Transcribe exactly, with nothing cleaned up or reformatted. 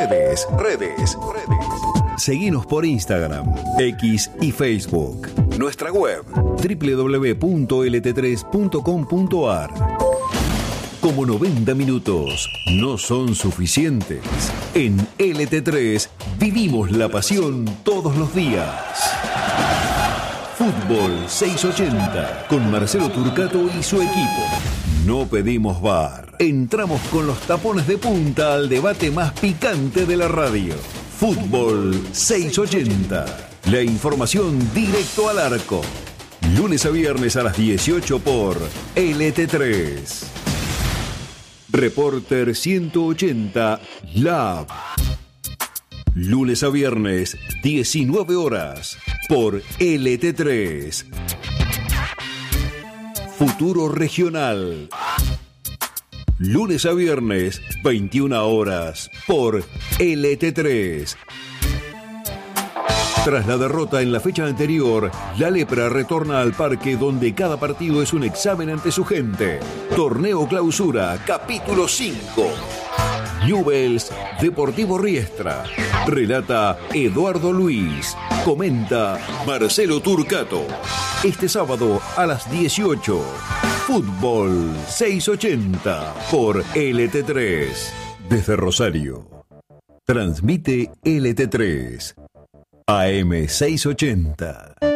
Redes, redes, redes. Seguinos por Instagram, X y Facebook. Nuestra web, doble u doble u doble u punto ele te tres punto com punto a r. Como noventa minutos no son suficientes, en L T tres vivimos la pasión todos los días. Fútbol seiscientos ochenta con Marcelo Turcato y su equipo. No pedimos V A R. Entramos con los tapones de punta al debate más picante de la radio. Fútbol seiscientos ochenta. La información directo al arco. Lunes a viernes a las dieciocho por L T tres. Reporter ciento ochenta Lab. Lunes a viernes, diecinueve horas, por L T tres. Futuro Regional. Lunes a viernes, veintiuna horas, por L T tres. Tras la derrota en la fecha anterior, la Lepra retorna al parque donde cada partido es un examen ante su gente. Torneo Clausura, capítulo cinco. Newell's Deportivo Riestra. Relata Eduardo Luis. Comenta Marcelo Turcato. Este sábado a las dieciocho. Fútbol seiscientos ochenta por L T tres. Desde Rosario. Transmite L T tres. A M seiscientos ochenta.